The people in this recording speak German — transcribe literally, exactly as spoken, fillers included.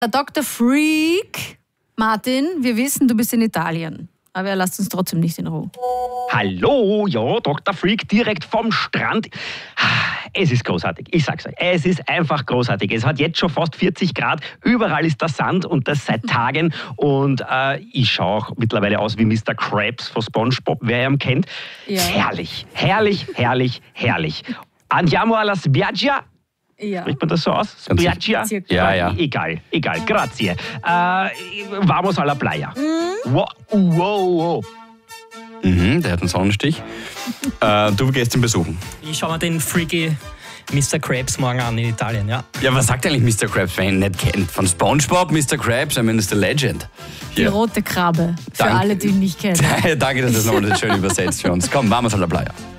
Der Doktor Freak, Martin, wir wissen, du bist in Italien. Aber er lässt uns trotzdem nicht in Ruhe. Hallo, ja, Doktor Freak, direkt vom Strand. Es ist großartig, ich sag's euch. Es ist einfach großartig. Es hat jetzt schon fast vierzig Grad. Überall ist der Sand und das seit Tagen. Und äh, ich schaue auch mittlerweile aus wie Mister Krabs von SpongeBob, wer ihn kennt. Ja. Herrlich, herrlich, herrlich, herrlich. Andiamo alla spiaggia. Ja. Spricht man das so aus? Spiaggia? Ja, ja. Egal, egal. Grazie. Äh, vamos alla playa. Mhm. Wow, wow, wow. Mhm, der hat einen Sonnenstich. äh, du gehst ihn besuchen. Ich schaue mir den freaky Mister Krabs morgen an in Italien, ja. Ja, was sagt eigentlich Mister Krabs, wenn ihr ihn nicht kennt? Von SpongeBob, Mister Krabs, I mean, ist der Legend. Die rote Krabbe, für Danke. alle, die ihn nicht kennen. Danke, dass du das nochmal schön übersetzt für uns. Komm, vamos a la playa.